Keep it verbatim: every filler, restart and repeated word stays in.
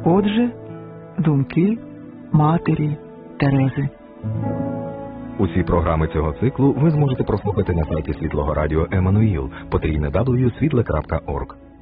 Отже, думки матері Терези. Усі програми цього циклу ви зможете прослухати на сайті Світлого Радіо Еммануїл, потрійне дабл ю крапка світле крапка орг.